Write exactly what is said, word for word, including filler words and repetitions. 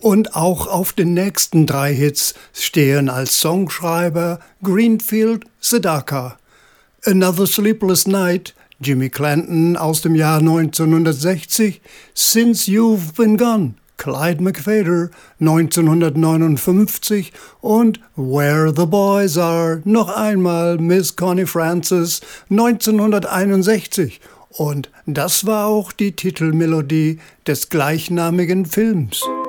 Und auch auf den nächsten drei Hits stehen als Songschreiber Greenfield Sedaka. Another Sleepless Night, Jimmy Clanton aus dem Jahr neunzehnhundertsechzig, Since You've Been Gone, Clyde McPhader neunzehnhundertneunundfünfzig und Where the Boys Are, noch einmal Miss Connie Francis neunzehnhunderteinundsechzig. Und das war auch die Titelmelodie des gleichnamigen Films.